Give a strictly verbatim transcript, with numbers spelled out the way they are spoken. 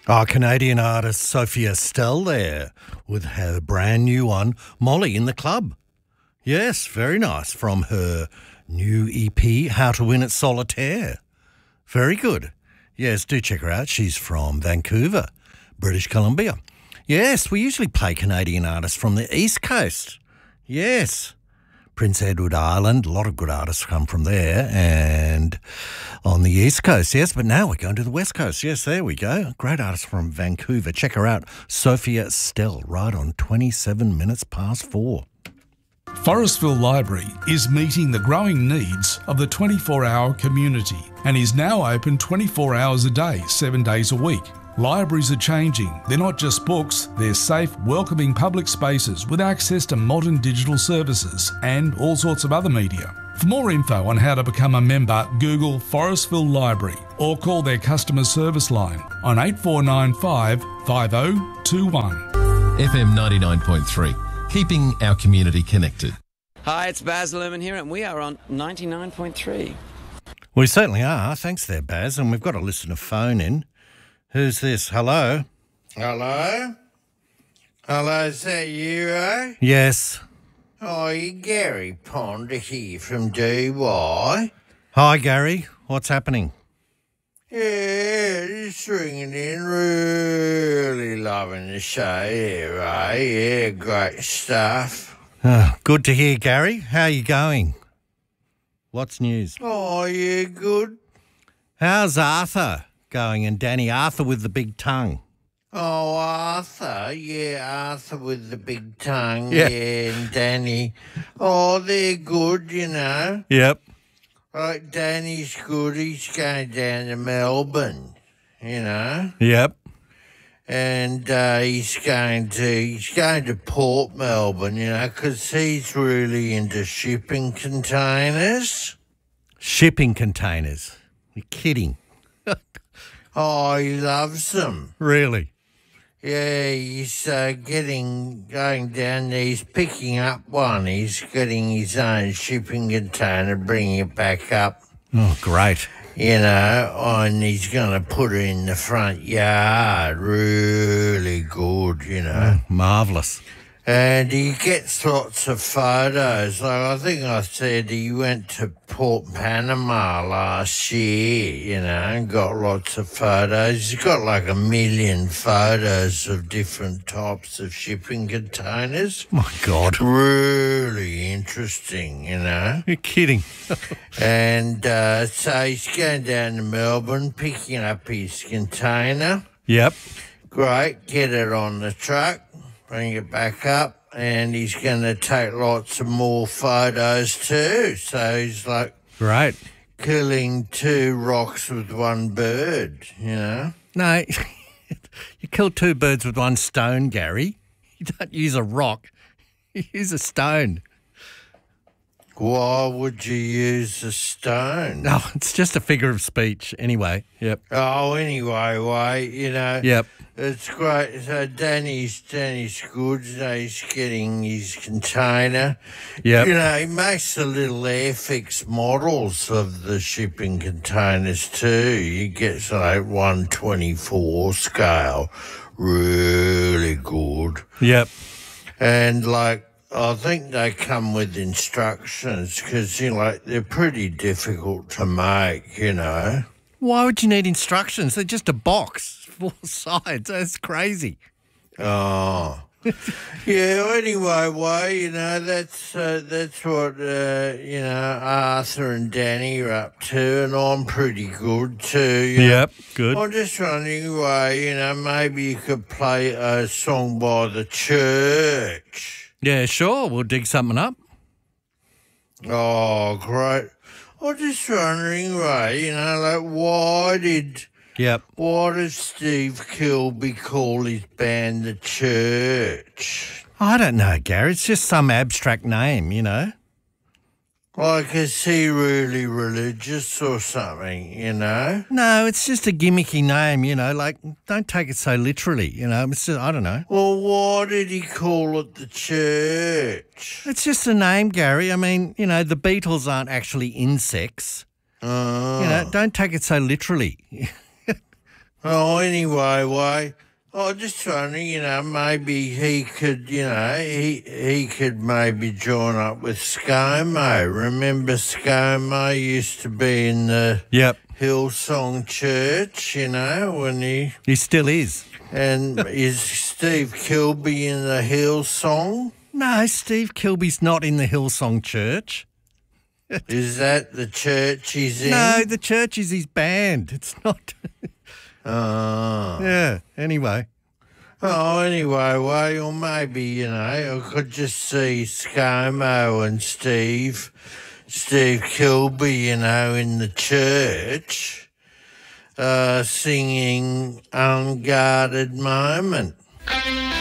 Oh, Canadian artist Sophia Stell there with her brand new one, Molly in the Club. Yes, very nice, from her new E P, How to Win at Solitaire. Very good. Yes, do check her out. She's from Vancouver, British Columbia. Yes, we usually play Canadian artists from the East Coast. Yes. Prince Edward Island, a lot of good artists come from there, and on the East Coast, yes, but now we're going to the West Coast. Yes, there we go. Great artist from Vancouver. Check her out, Sophia Stell, right on twenty-seven minutes past four. Forestville Library is meeting the growing needs of the twenty-four hour community and is now open twenty-four hours a day, seven days a week. Libraries are changing. They're not just books, they're safe, welcoming public spaces with access to modern digital services and all sorts of other media. For more info on how to become a member, Google Forestville Library or call their customer service line on eight four nine five, five oh two one. F M ninety-nine point three, keeping our community connected. Hi, it's Baz Luhrmann here, and we are on ninety-nine point three. We certainly are. Thanks there, Baz. And we've got a listener phone in. Who's this? Hello? Hello? Hello, is that you, eh? Yes. Hi, Gary Ponder here from D Y. Hi, Gary. What's happening? Yeah, just ringing in. Really loving the show here, eh? Yeah, great stuff. Oh, good to hear, Gary. How are you going? What's news? Oh, yeah, good. How's Arthur going, and Danny Arthur with the big tongue? Oh, Arthur, yeah, Arthur with the big tongue, Yeah. yeah, and Danny. Oh, they're good, you know. Yep. Like, Danny's good, he's going down to Melbourne, you know. Yep. And uh, he's going to he's going to Port Melbourne, you know, because he's really into shipping containers. Shipping containers. You're kidding. Oh, he loves them. Really? Yeah, he's uh, getting, going down there, he's picking up one. He's getting his own shipping container, bringing it back up, Oh, great. you know, and he's going to put it in the front yard. Really good, you know. Marvellous. And he gets lots of photos. Like, I think I said he went to Port Panama last year, you know, and got lots of photos. He's got like a million photos of different types of shipping containers. My God. Really interesting, you know. You're kidding. And uh, so he's going down to Melbourne, picking up his container. Yep. Great, get it on the truck. Bring it back up, and he's going to take lots of more photos too. So he's like Great. killing two rocks with one bird, you know? No, you kill two birds with one stone, Gary. You don't use a rock. You use a stone. Why would you use a stone? No, it's just a figure of speech. Anyway, yep. Oh, anyway, wait, you know. Yep. It's great. So Danny's, Danny's good. So he's getting his container. Yep. You know, he makes the little Airfix models of the shipping containers too. He gets like one twenty-four scale. Really good. Yep. And like, I think they come with instructions because, you know, like, they're pretty difficult to make, you know. Why would you need instructions? They're just a box, four sides. That's crazy. Oh. Yeah, anyway, well, you know, that's uh, that's what, uh, you know, Arthur and Danny are up to, and I'm pretty good too. You know. Yep, good. I'm just wondering, well, you know, maybe you could play a song by The Church. Yeah, sure. We'll dig something up. Oh, great. I'm just wondering, Ray, you know, like, why did... Yep. Why does Steve Kilby call his band The Church? I don't know, Gary. It's just some abstract name, you know. Like, is he really religious or something, you know? No, it's just a gimmicky name, you know. Like, don't take it so literally, you know. It's just, I don't know. Well, why did he call it The Church? It's just a name, Gary. I mean, you know, the Beatles aren't actually insects. Oh. You know, don't take it so literally. Oh, anyway, why? Oh, just wondering, you know, maybe he could, you know, he he could maybe join up with ScoMo. Remember ScoMo used to be in the Yep. Hillsong Church, you know, when he... He still is. And is Steve Kilby in the Hillsong? No, Steve Kilby's not in the Hillsong Church. Is that the church he's in? No, the church is his band. It's not. Oh. Yeah, anyway. Oh, anyway, well, maybe, you know, I could just see ScoMo and Steve, Steve Kilby, you know, in the church, uh, singing Unguarded Moment.